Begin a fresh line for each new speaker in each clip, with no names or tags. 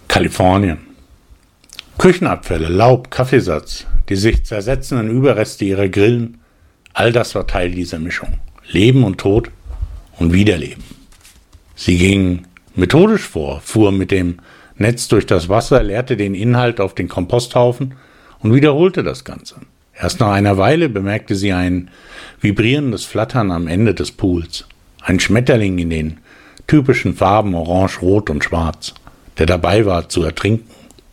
Kalifornien. Küchenabfälle, Laub, Kaffeesatz, die sich zersetzenden Überreste ihrer Grillen, all das war Teil dieser Mischung. Leben und Tod und Wiederleben. Sie ging methodisch vor, fuhr mit dem Netz durch das Wasser, leerte den Inhalt auf den Komposthaufen und wiederholte das Ganze. Erst nach einer Weile bemerkte sie ein vibrierendes Flattern am Ende des Pools. Ein Schmetterling in den typischen Farben Orange, Rot und Schwarz, der dabei war zu ertrinken.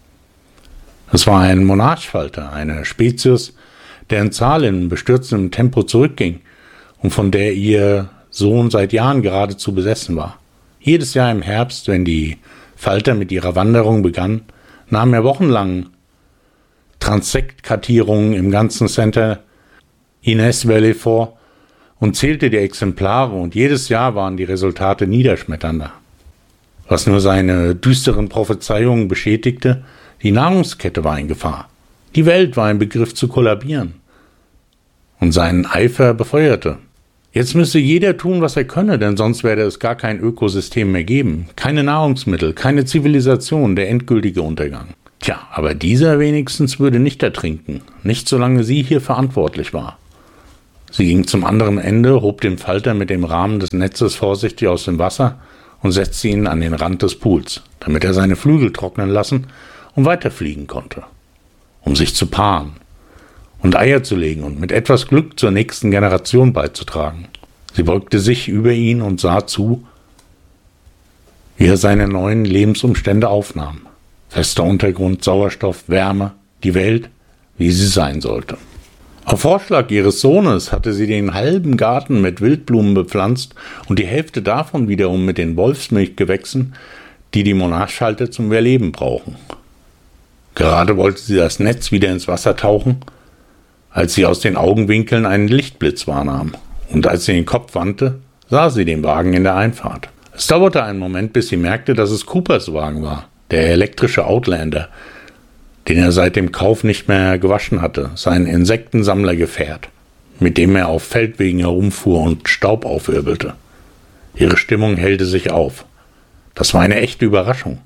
Es war ein Monarchfalter, eine Spezies, deren Zahl in bestürzendem Tempo zurückging und von der ihr Sohn seit Jahren geradezu besessen war. Jedes Jahr im Herbst, wenn die Falter mit ihrer Wanderung begann, nahm er wochenlang Transektkartierungen im ganzen Center Inez Valley vor und zählte die Exemplare, und jedes Jahr waren die Resultate niederschmetternder. Was nur seine düsteren Prophezeiungen bestätigte: die Nahrungskette war in Gefahr. Die Welt war im Begriff zu kollabieren. Und seinen Eifer befeuerte. Jetzt müsse jeder tun, was er könne, denn sonst werde es gar kein Ökosystem mehr geben. Keine Nahrungsmittel, keine Zivilisation, der endgültige Untergang. Tja, aber dieser wenigstens würde nicht ertrinken, nicht solange sie hier verantwortlich war. Sie ging zum anderen Ende, hob den Falter mit dem Rahmen des Netzes vorsichtig aus dem Wasser und setzte ihn an den Rand des Pools, damit er seine Flügel trocknen lassen und weiterfliegen konnte, um sich zu paaren und Eier zu legen und mit etwas Glück zur nächsten Generation beizutragen. Sie beugte sich über ihn und sah zu, wie er seine neuen Lebensumstände aufnahm. Fester Untergrund, Sauerstoff, Wärme, die Welt, wie sie sein sollte. Auf Vorschlag ihres Sohnes hatte sie den halben Garten mit Wildblumen bepflanzt und die Hälfte davon wiederum mit den Wolfsmilchgewächsen, die die Monarchfalter zum Überleben brauchen. Gerade wollte sie das Netz wieder ins Wasser tauchen, als sie aus den Augenwinkeln einen Lichtblitz wahrnahm. Und als sie den Kopf wandte, sah sie den Wagen in der Einfahrt. Es dauerte einen Moment, bis sie merkte, dass es Coopers Wagen war, der elektrische Outlander, den er seit dem Kauf nicht mehr gewaschen hatte, sein Insektensammlergefährt, mit dem er auf Feldwegen herumfuhr und Staub aufwirbelte. Ihre Stimmung hellte sich auf. Das war eine echte Überraschung.